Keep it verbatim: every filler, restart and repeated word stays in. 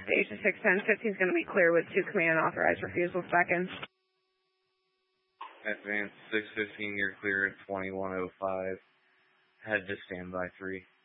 Station six ten, fifteen's going to be clear with two command authorized refusals seconds. Advance six fifteen, you're clear at twenty-one oh five. Head to standby three.